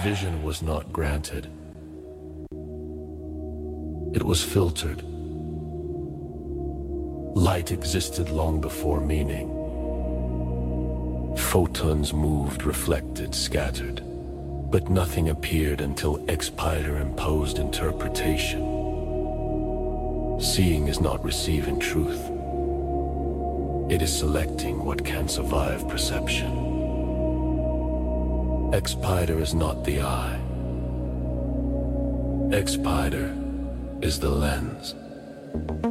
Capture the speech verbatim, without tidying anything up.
vision was not granted. It was filtered. Light existed long before meaning. Photons moved, reflected, scattered. But nothing appeared until Expiter imposed interpretation. Seeing is not receiving truth. It is selecting what can survive perception. Expiter is not the eye. Expiter is the lens.